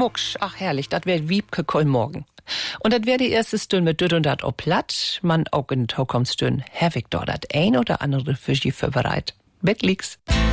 Mucksch, ach herrlich, das wär Wiebke Kollmorgen. Und das wär die erste Stunde mit Düt und dat auch platt. Man auch in Tokomstün, Herwig dort dat ein oder andere für sie vorbereit. Bettliks.